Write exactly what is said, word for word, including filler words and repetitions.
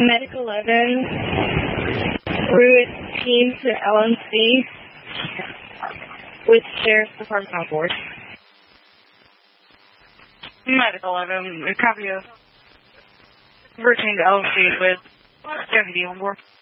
Medic eleven, route team to L M C with Sheriff's Department on board. Medic eleven, copy of routine to L M C with deputy on board.